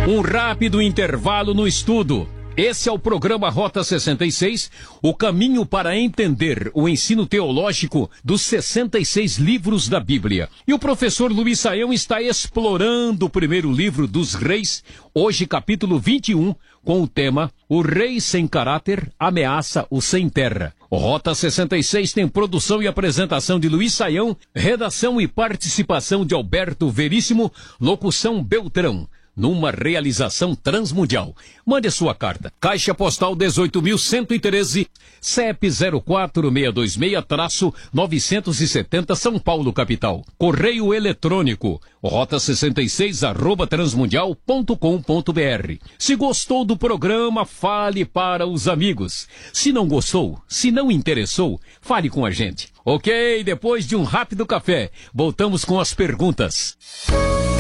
Um rápido intervalo no estudo. Esse é o programa Rota 66, o caminho para entender o ensino teológico dos 66 livros da Bíblia. E o professor Luiz Saião está explorando o primeiro livro dos Reis, hoje capítulo 21, com o tema O Rei Sem Caráter ameaça o Sem Terra. O Rota 66 tem produção e apresentação de Luiz Saião, redação e participação de Alberto Veríssimo, locução Beltrão. Numa realização transmundial. Mande sua carta. Caixa Postal 18.113, CEP 04626-970 São Paulo, capital. Correio eletrônico, rota66@transmundial.com.br. Se gostou do programa, fale para os amigos. Se não gostou, se não interessou, fale com a gente. Ok, depois de um rápido café, voltamos com as perguntas.